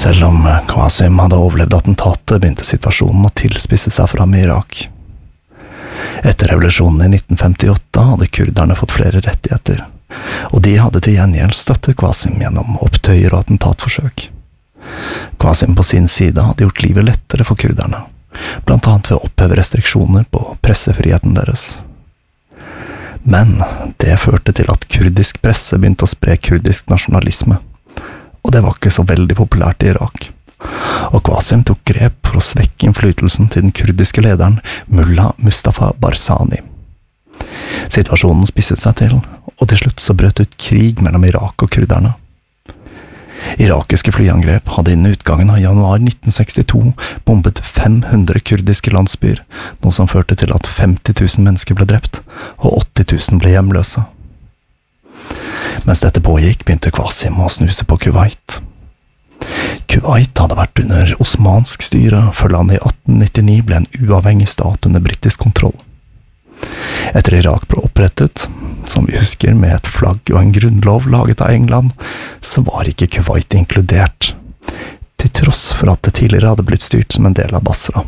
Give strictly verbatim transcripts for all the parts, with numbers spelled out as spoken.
Selv om Qasim hadde overlevd attentatet, begynte situasjonen å tilspisse seg for ham i Irak. Etter revolusjonen i nitten femtiåtte hadde kurderne fått flere rettigheter, og de hadde til gjengjeld støttet Qasim gjennom opptøyer og attentatforsøk. Qasim på sin side hadde gjort livet lettere for kurderne, blant annet ved å oppheve restriksjoner på pressefriheten deres. Men det førte til at kurdisk presse begynte å spre kurdisk nasjonalisme, og det var ikke så veldig populært i Irak. Og Qasim tok grep for å svekke innflytelsen til den kurdiske lederen Mullah Mustafa Barzani. Situasjonen spisset seg til, og til slutt så brøt ut krig mellom Irak og kurderne. Irakiske flyangrep hadde innen utgangen av januar nitten sekstito bombet fem hundre kurdiske landsbyer, noe som førte til at femti tusen mennesker ble drept, og åtti tusen ble hjemløse. Mens dette pågikk, begynte Qasim å snuse på Kuwait. Kuwait hadde vært under osmansk styre, før landet i atten nittini ble en uavhengig stat under britisk kontroll. Etter Irak ble opprettet, som vi husker med et flagg og en grunnlov laget av England, så var ikke Kuwait inkludert, til tross for at det tidligere hadde blitt styrt som en del av Basra.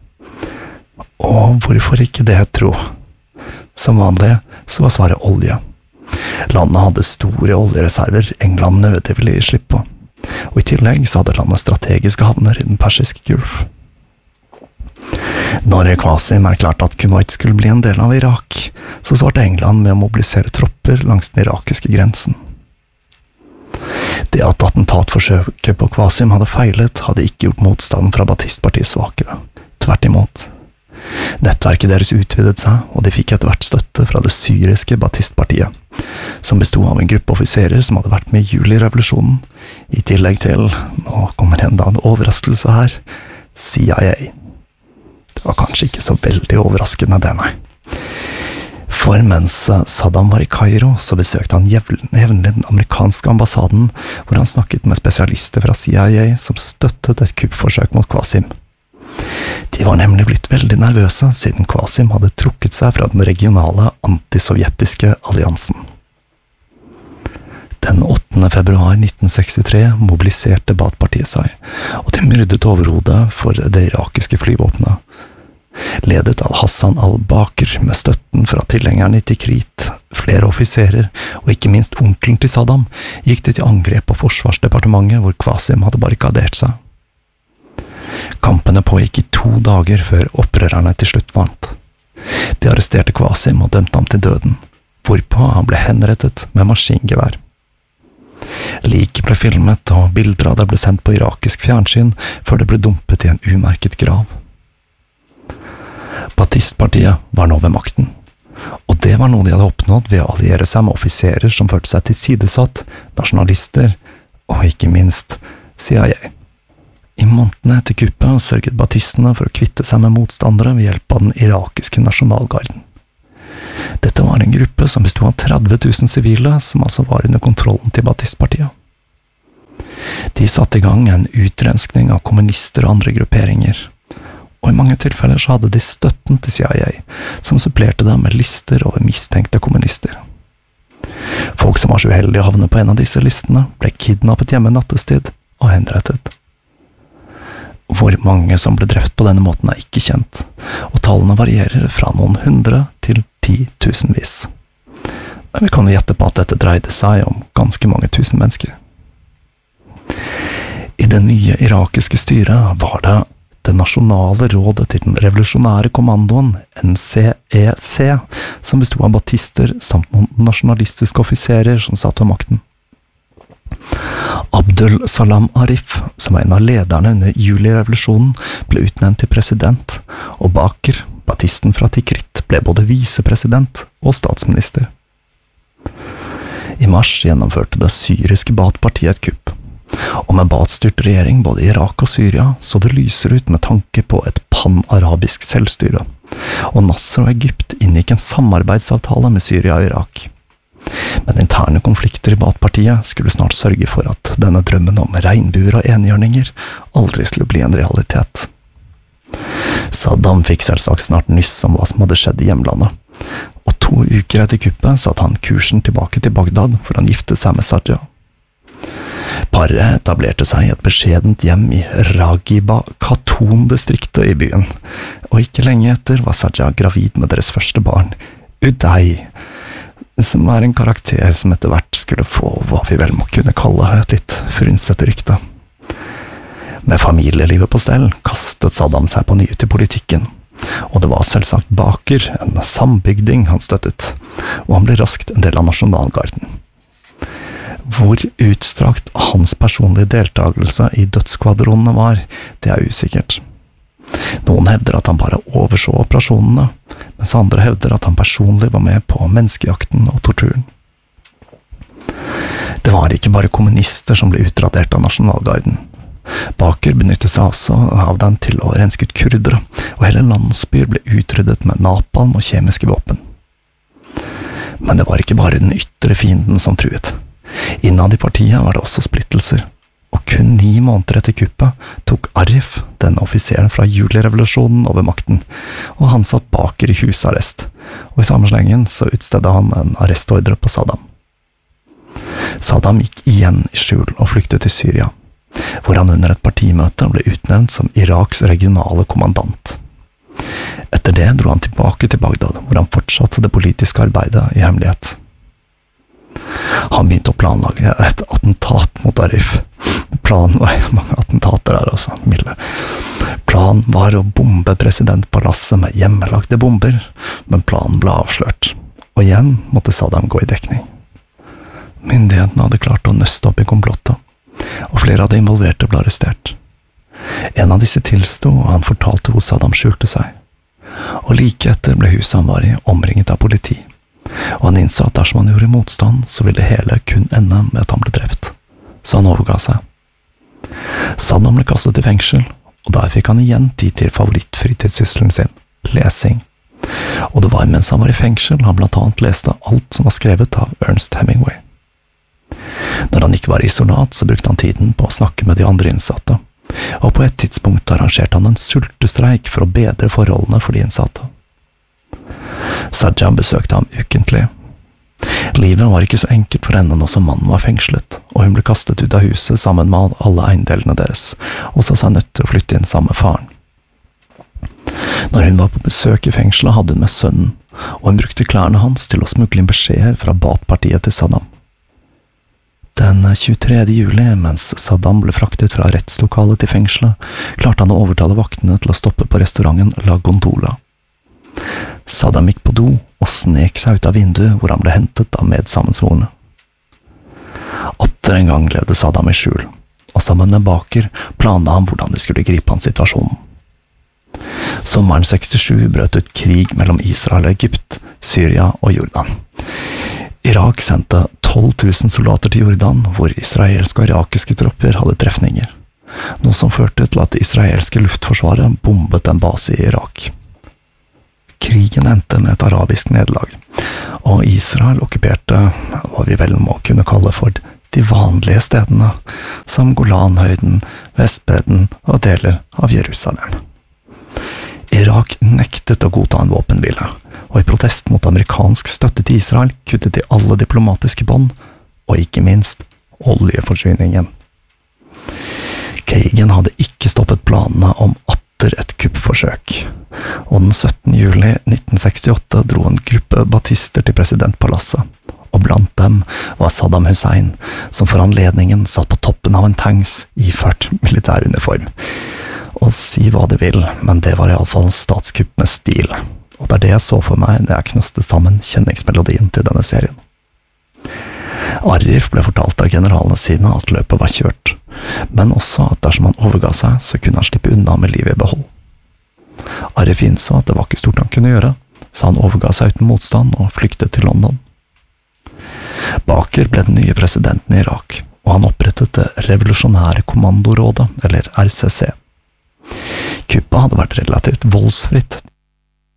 Og hvorfor ikke det, tro? Som vanlig så var svaret olje. Landet hadde store oljereserver England nødig ville gi slipp på, og i tillegg så hadde landet strategiske havner i den persiske gulf. Når Qasim erklærte at Kuwait skulle bli en del av Irak, så svarte England med å mobilisere tropper langs den irakiske grensen. Det at attentatforsøket på Qasim hadde feilet, hadde ikke gjort motstanden fra Ba'athist-partiet svakere. Tvert imot. Nettverket deres utvidet seg, og de fikk etter hvert støtte fra det syriske Ba'athist-partiet, som bestod av en gruppe offiserer som hadde vært med i juli-revolusjonen, i tillegg til, nå kommer enda en overraskelse her, C I A. Det var kanskje ikke så veldig overraskende det, nei. For mens Saddam var i Kairo, så besøkte han jevnlig den amerikanske ambassaden, hvor han snakket med spesialister fra C I A som støttet et kuppforsøk mot Qasim. De var nemlig blitt veldig nervøse, siden Qasim hadde trukket seg fra den regionale antisovjetiske alliansen. Den åttende februar nitten sekstitre mobiliserte Baath-partiet seg, og de myrdet overhodet for det irakiske flyvåpenet. Ledet av Hassan al-Bakr med støtten fra tilhengerne i Tikrit, flere offiserer og ikke minst onkelen til Saddam, gikk de til angrep på forsvarsdepartementet hvor Qasim hadde barrikadert seg. Kampene pågikk i to dager før opprørerne til slutt vant. De arresterte Qasim og dømte ham til døden, hvorpå han ble henrettet med maskingevær. Liket ble filmet, og bilder av det ble sendt på irakisk fjernsyn før det ble dumpet i en umerket grav. Ba'athist-partiet var nå ved makten, og det var noe de hadde oppnådd ved å alliere seg med offiserer som følte seg tilsidesatt, nasjonalister og ikke minst C I A. I månedene etter kuppet sørget ba'athistene for å kvitte seg med motstandere ved hjelp av den irakiske nasjonalgarden. Dette var en gruppe som bestod av tretti tusen sivile, som altså var under kontrollen til Ba'athist-partiet. De satte i gang en utrenskning av kommunister og andre grupperinger, og i mange tilfeller så hadde de støtten til C I A, som supplerte dem med lister over mistenkte kommunister. Folk som var så uheldige å havne på en av disse listene, ble kidnappet hjemme nattestid og henrettet. Hvor mange som ble drept på denne måten er ikke kjent, og tallene varierer fra noen hundre til titusenvis. Men vi kan jo gjette på at dette dreide seg om ganske mange tusen mennesker. I det nye irakiske styret var det det nasjonale rådet til den revolusjonære kommandoen, N C E C, som bestod av ba'athister samt noen nasjonalistiske offiserer som satt ved makten. Abdul Salam Arif, som var en av lederne under juli-revolusjonen, ble utnevnt til president, og Bakr, ba'athisten fra Tikrit, ble både visepresident og statsminister. I mars gjennomførte det syriske Baath-partiet et kupp, og med Baath-styrt regjering både i Irak og Syria så det lyser ut med tanke på et pan-arabisk selvstyre, og Nasser og Egypt inngikk en samarbeidsavtale med Syria og Irak. Men interne konflikter i Baath-partiet skulle snart sørge for at denne drømmen om regnbuer og enhjørninger aldri skulle bli en realitet. Saddam fikk selvsagt snart nyss om hva som hadde skjedd i hjemlandet, og to uker etter kuppet satte han kursen tilbake til Bagdad for å gifte seg med Saja. Paret Paret etablerte seg i et beskjedent hjem i Ragiba Khatun-distriktet i byen, og ikke lenge etter var Saja gravid med deres første barn, Uday, som er en karakter som etter hvert skulle få hva vi vel må kunne kalle et litt frynsete rykte. Med familielivet på stell kastet Saddam seg på ny ut i politikken, og det var selvsagt Baker, en sambygding han støttet, og han ble raskt en del av nasjonalgarden. Hvor utstrakt hans personlige deltakelse i dødskvadronene var, det er usikkert. Noen hevder at han bare overså operasjonene, mens andre hevder at han personlig var med på menneskejakten og torturen. Det var ikke bare kommunister som ble utradert av nasjonalgarden. Baker benyttet seg også av den til å renske ut kurdere, og hele landsbyer ble utryddet med napalm og kjemiske våpen. Men det var ikke bare den ytre fienden som truet. Innad i partiet var det også splittelser, og kun ni måneder etter kuppet tok Arif, den offiseren fra julirevolusjonen, over makten, og han satt Baker i husarrest, og i samme slengen så utstedde han en arrestordre på Saddam. Saddam gikk igjen i skjul og flyktet til Syria, hvor han under et partimøte ble utnevnt som Iraks regionale kommandant. Etter det dro han tilbake til Bagdad, hvor han fortsatte det politiske arbeidet i hemmelighet. Han begynte å planlage et attentat mot Arif. Planen var mange attentater her, altså, milde. Planen var å bombe presidentpalasset med hjemmelagte bomber, men planen ble avslørt, og igjen måtte Saddam gå i dekning. Myndighetene hadde klart å nøste opp i komplottet, og flere av de involverte ble arrestert. En av disse tilsto, og han fortalte hvor Saddam skjulte seg. Og like etter ble huset han var i omringet av politi, og han innså at dersom han gjorde motstand, så ville det hele kun ende med at han ble drept. Så han overga seg. Saddam ble kastet i fengsel, og der fikk han igjen tid til favorittfritidssysselen sin, lesing. Og det var mens han var i fengsel han blant annet leste alt som var skrevet av Ernest Hemingway. Når han ikke var isolat, så brukte han tiden på å snakke med de andre innsatte, og på et tidspunkt arrangerte han en sultestreik for å bedre forholdene for de innsatte. Saja besøkte ham ukentlig. Livet var ikke så enkelt for henne nå som mannen var fengslet, og hun ble kastet ut av huset sammen med alle eiendelene deres, og så seg nødt til å flytte inn sammen med faren. Når hun var på besøk i fengselet, hadde hun med sønnen, og hun brukte klærne hans til å smugle inn beskjeder fra Baath-partiet til Saddam. Den tjuetredje juli, mens Saddam ble fraktet fra rettslokalet til fengselet, klarte han å overtale vaktene til å stoppe på restauranten La Gondola. Saddam gikk på do og snek seg ut av vinduet hvor han ble hentet av medsammensvorne. Atter en gang levde Saddam i skjul, og sammen med Baker planla han hvordan de skulle gripe hans situasjon. Sommeren sekstisju brøt ut krig mellom Israel og Egypt, Syria og Jordan. Irak sendte tolv tusen soldater til Jordan, hvor israelske og irakiske tropper hadde trefninger, noe som førte til at det israelske luftforsvaret bombet en base i Irak. Krigen endte med et arabisk nederlag, og Israel okkuperte hva vi vel må kunne kalle for de vanlige stedene, som Golanhøyden, Vestbredden og deler av Jerusalem. Irak nektet å godta en våpenhvile, og i protest mot amerikansk støtte til Israel kuttet de alle diplomatiske bånd, og ikke minst oljeforsyningen. Krigen hadde ikke stoppet planene om atter et kuppforsøk, og den syttende juli nitten sekstiåtte dro en gruppe batister til presidentpalasset, og blant dem var Saddam Hussein, som for anledningen satt på toppen av en tanks iført militæruniform. Og si hva du vil, men det var i alle fall statskupp med stil. Og det er det jeg så for meg når jeg knastet sammen kjenningsmelodien til denne serien. Arif ble fortalt av generalene sine at løpet var kjørt, men også at dersom han overga seg, så kunne han slippe unna med livet i behold. Arif innså at det var ikke stort han kunne gjøre, så han overga seg uten motstand og flyktet til London. Baker ble den nye presidenten i Irak, og han opprettet det revolusjonære kommandorådet, eller R C C. Kuppet hadde vært relativt voldsfritt